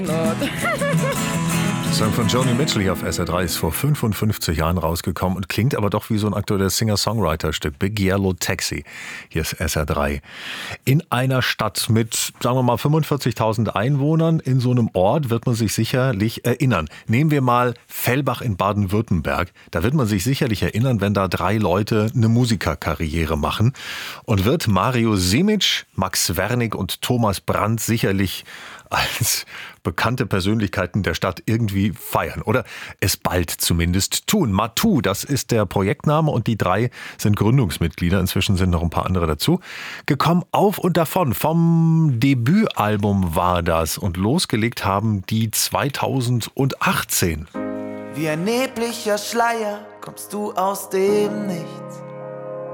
Song von Joni Mitchell hier auf SR3 ist vor 55 Jahren rausgekommen und klingt aber doch wie so ein aktuelles Singer-Songwriter-Stück. Big Yellow Taxi. Hier ist SR3. In einer Stadt mit, sagen wir mal, 45.000 Einwohnern, in so einem Ort wird man sich sicherlich erinnern. Nehmen wir mal Fellbach in Baden-Württemberg. Da wird man sich sicherlich erinnern, wenn da 3 Leute eine Musikerkarriere machen. Und wird Mario Simic, Max Wernig und Thomas Brandt sicherlich als bekannte Persönlichkeiten der Stadt irgendwie feiern oder es bald zumindest tun. Matu, das ist der Projektname und die 3 sind Gründungsmitglieder. Inzwischen sind noch ein paar andere dazu. Gekommen auf und davon. Vom Debütalbum war das und losgelegt haben die 2018. Wie ein nebliger Schleier kommst du aus dem Nichts.